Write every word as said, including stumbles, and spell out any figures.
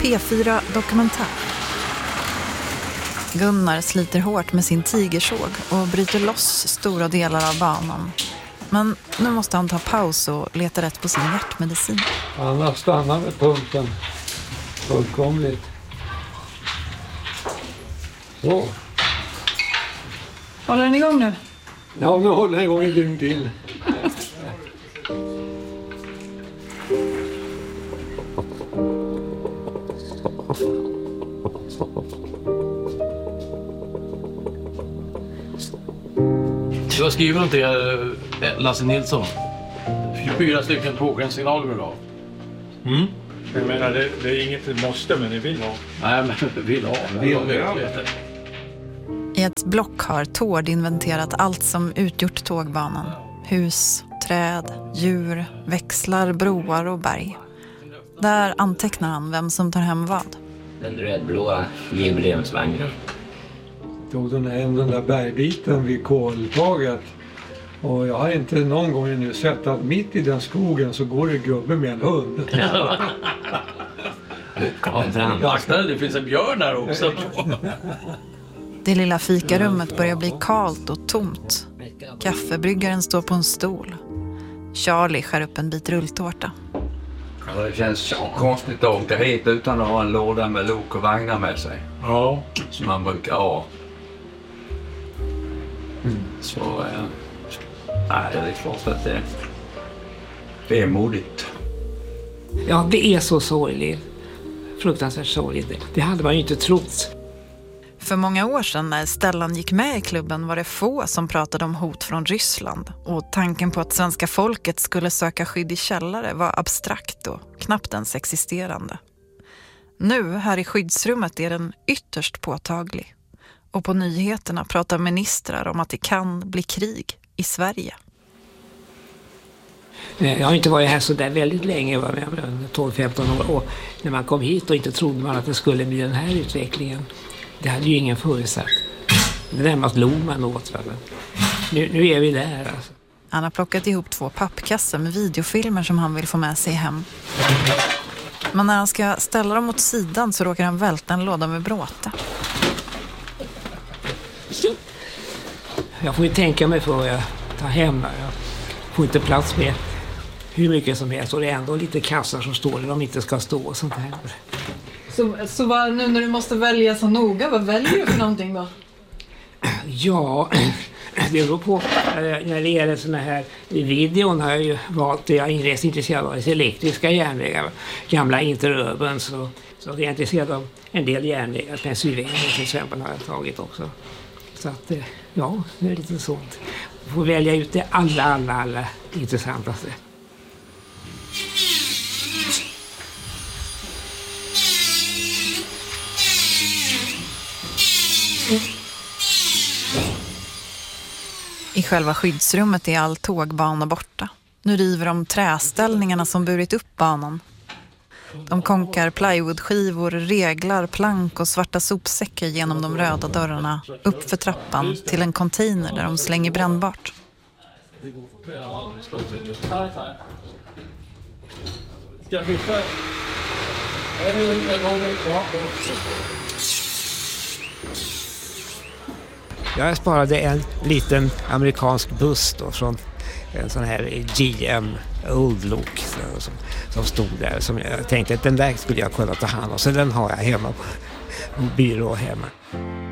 P fyra Dokumentär. Gunnar sliter hårt med sin tigersåg och bryter loss stora delar av banan. Men nu måste han ta paus och leta rätt på sin hjärtmedicin. Han har stannat med pumpen fullkomligt. Så. Håller den igång nu? Ja, nu håller den igång en dygn till. Du har skrivit om det, Lasse Nilsson. tjugofyra stycken tågsignaler du gav. Mm. Jag menar, det, det är inget du måste, men ni vill ha. Nej, men vi vill ha. Vill ha. I ett block har Tord inventerat allt som utgjort tågbanan. Hus, träd, djur, växlar, broar och berg. Där antecknar han vem som tar hem vad. Den rödblåa jubileumsvagnen. Tog den här, den där bergbiten vid koltaget. Och jag har inte någon gång nu sett att mitt i den skogen så går det gubbe med en hund. Ja. Det finns en björn där också. Det lilla fikarummet börjar bli kalt och tomt. Kaffebryggaren står på en stol. Charlie skär upp en bit rulltårta. Ja, det känns så konstigt att åka hit utan att ha en låda med lok och vagnar med sig. Ja. Som man brukar ha. Mm. Så, eh, nej, det är klart att det, det är modigt. Ja, det är så sorgligt. Fruktansvärt sorgligt. Det hade man ju inte trott. För många år sedan när Stellan gick med i klubben var det få som pratade om hot från Ryssland. Och tanken på att svenska folket skulle söka skydd i källare var abstrakt och knappt ens existerande. Nu här i skyddsrummet är den ytterst påtaglig. Och på nyheterna pratar ministrar om att det kan bli krig i Sverige. Jag har inte varit här så där väldigt länge, var med tolv femton år. Och när man kom hit och inte trodde man att det skulle bli den här utvecklingen. Det hade ju ingen förutsatt. Det närmast log man åt. Nu, nu är vi där. Alltså. Han har plockat ihop två pappkassar med videofilmer som han vill få med sig hem. Men när han ska ställa dem åt sidan så råkar han välta en låda med bråte. Jag får ju tänka mig för att jag tar hem. Jag får inte plats med hur mycket som helst. Och det är ändå lite kassar som står där de inte ska stå och sånt här. Så, så vad, nu när du måste välja så noga, vad väljer du för någonting då? Ja, det beror på. När det gäller såna här videon har jag ju valt, jag är intresserad av elektriska järnvägar, gamla interurban, så, så jag är intresserad av en del järnvägar. Pennsylvania till exempel har jag tagit också. Så att, ja, det är lite sånt. Jag får välja ut det alla, alla, alla intressantaste. I själva skyddsrummet är all tågbana borta. Nu river de träställningarna som burit upp banan. De konkar plywoodskivor, reglar, plank och svarta sopsäckar genom de röda dörrarna upp för trappan till en container där de slänger brännbart. Jag sparade en liten amerikansk buss då från en sån här G M Old Look som, som stod där. Som jag tänkte att den där skulle jag kunna ta hand om. Så den har jag hemma på en byrå hemma.